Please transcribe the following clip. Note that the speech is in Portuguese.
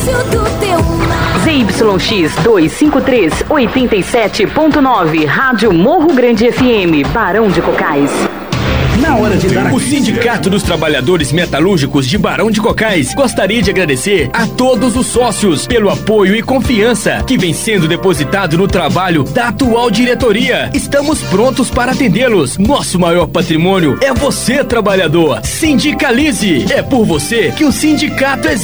ZYX 253, 87.9, Rádio Morro Grande FM, Barão de Cocais. Na hora de dar... O Sindicato dos Trabalhadores Metalúrgicos de Barão de Cocais gostaria de agradecer a todos os sócios pelo apoio e confiança que vem sendo depositado no trabalho da atual diretoria. Estamos prontos para atendê-los. Nosso maior patrimônio é você, trabalhador. Sindicalize! É por você que o sindicato existe.